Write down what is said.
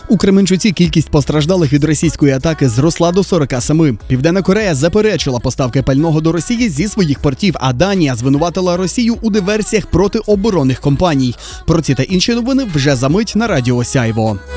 У Кременчуці кількість постраждалих від російської атаки зросла до 47. Південна Корея заперечила поставки пального до Росії зі своїх портів, а Данія звинуватила Росію у диверсіях проти оборонних компаній. Про ці та інші новини вже за мить на Радіо Сяйво.